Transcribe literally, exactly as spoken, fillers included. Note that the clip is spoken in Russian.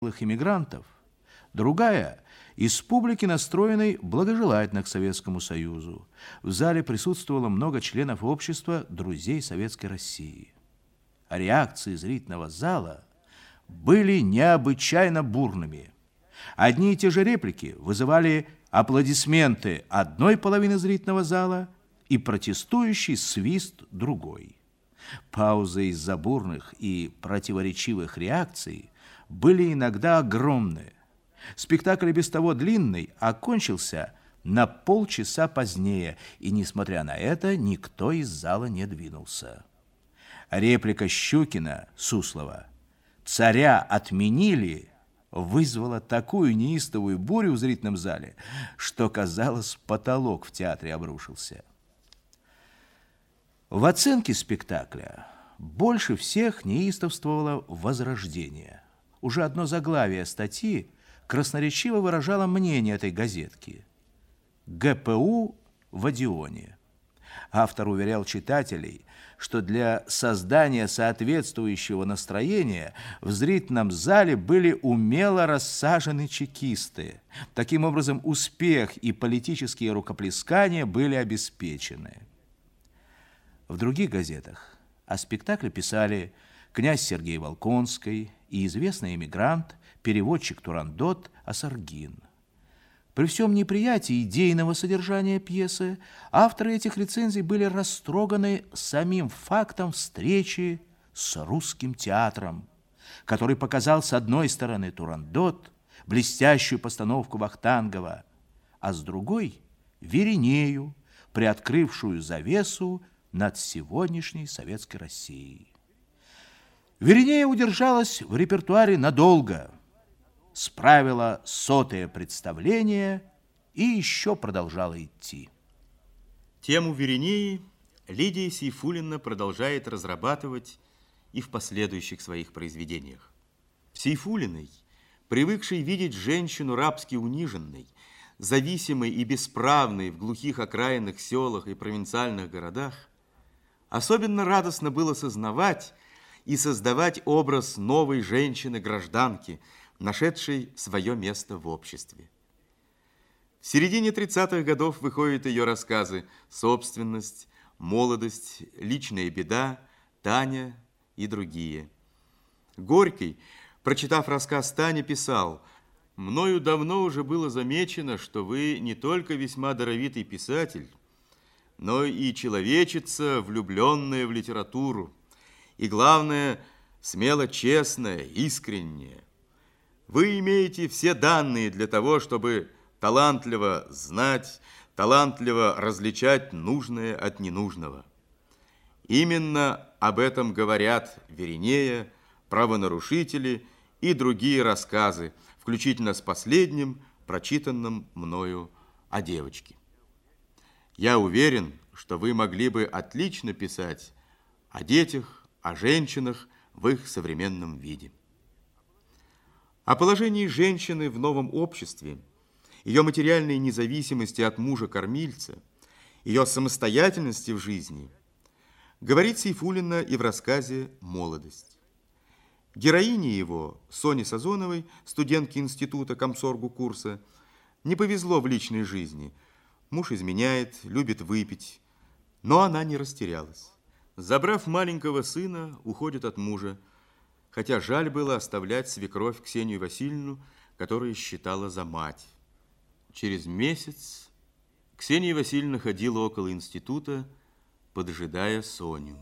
иммигрантов, другая – из публики, настроенной благожелательно к Советскому Союзу. В зале присутствовало много членов общества друзей Советской России. А реакции зрительного зала были необычайно бурными. Одни и те же реплики вызывали аплодисменты одной половины зрительного зала и протестующий свист другой. Паузы из-за бурных и противоречивых реакций были иногда огромны. Спектакль и без того длинный окончился на полчаса позднее, и, несмотря на это, никто из зала не двинулся. Реплика Щукина, Суслова, «Царя отменили» вызвала такую неистовую бурю в зрительном зале, что, казалось, потолок в театре обрушился. В оценке спектакля больше всех неистовствовало «Возрождение». Уже одно заглавие статьи красноречиво выражало мнение этой газетки. ГПУ в Одеоне. Автор уверял читателей, что для создания соответствующего настроения в зрительном зале были умело рассажены чекисты. Таким образом, успех и политические рукоплескания были обеспечены. В других газетах о спектакле писали князь Сергей Волконский и известный эмигрант, переводчик Турандот Осаргин. При всем неприятии идейного содержания пьесы авторы этих рецензий были растроганы самим фактом встречи с русским театром, который показал с одной стороны Турандот, блестящую постановку Вахтангова, а с другой – Веринею, приоткрывшую завесу над сегодняшней Советской Россией. Веринея удержалась в репертуаре надолго, справила сотое представление и еще продолжала идти. Тему Веринеи Лидия Сейфуллина продолжает разрабатывать и в последующих своих произведениях. В Сейфуллиной, привыкшей видеть женщину рабски униженной, зависимой и бесправной в глухих окраинных селах и провинциальных городах, особенно радостно было сознавать и создавать образ новой женщины-гражданки, нашедшей свое место в обществе. В середине тридцатых годов выходят ее рассказы «Собственность», «Молодость», «Личная беда», «Таня» и другие. Горький, прочитав рассказ Тани, писал: «Мною давно уже было замечено, что вы не только весьма даровитый писатель, но и человечица, влюбленная в литературу, и, главное, смело честная, искренняя. Вы имеете все данные для того, чтобы талантливо знать, талантливо различать нужное от ненужного. Именно об этом говорят Веринея, Правонарушители и другие рассказы, включительно с последним, прочитанным мною о девочке. Я уверен, что вы могли бы отлично писать о детях, о женщинах в их современном виде». О положении женщины в новом обществе, ее материальной независимости от мужа-кормильца, ее самостоятельности в жизни говорит Сейфуллина и в рассказе «Молодость». Героине его, Соне Сазоновой, студентке института, комсоргу курса, не повезло в личной жизни. Муж изменяет, любит выпить, но она не растерялась. Забрав маленького сына, уходит от мужа, хотя жаль было оставлять свекровь Ксению Васильевну, которую считала за мать. Через месяц Ксения Васильевна ходила около института, поджидая Соню.